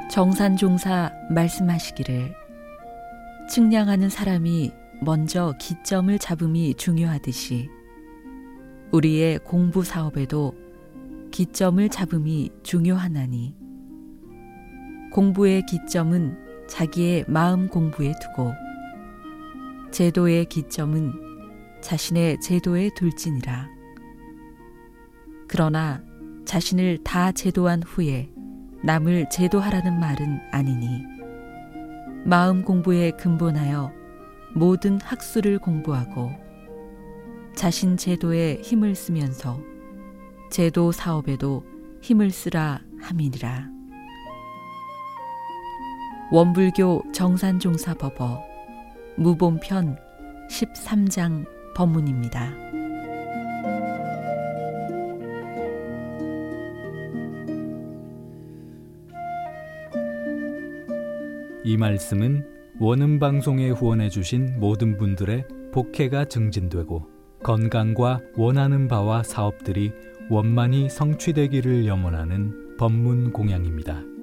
정산종사 말씀하시기를 측량하는 사람이 먼저 기점을 잡음이 중요하듯이 우리의 공부 사업에도 기점을 잡음이 중요하나니 공부의 기점은 자기의 마음 공부에 두고 제도의 기점은 자신의 제도에 둘지니라. 그러나 자신을 다 제도한 후에 남을 제도하라는 말은 아니니 마음 공부에 근본하여 모든 학술을 공부하고 자신 제도에 힘을 쓰면서 제도 사업에도 힘을 쓰라 함이니라. 원불교 정산종사법어 무본편 13장 법문입니다. 이 말씀은 원음방송에 후원해 주신 모든 분들의 복혜가 증진되고 건강과 원하는 바와 사업들이 원만히 성취되기를 염원하는 법문 공양입니다.